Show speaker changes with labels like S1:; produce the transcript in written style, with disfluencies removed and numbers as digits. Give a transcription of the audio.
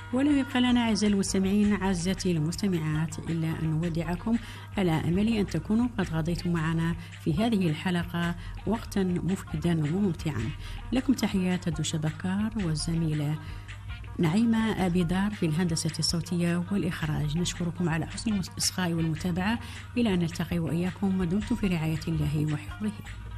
S1: ولم يبقى لنا أعزائي المستمعين عزتي المستمعات إلا أن نودعكم على أمل أن تكونوا قد غضيتم معنا في هذه الحلقة وقتا مفيدا وممتعا. لكم تحيات دوشة بكار والزميلة نعيمة أبيدار في الهندسة الصوتية والإخراج. نشكركم على حسن الإصغاء والمتابعة إلى أن نلتقي وإياكم ودمتم في رعاية الله وحفظه.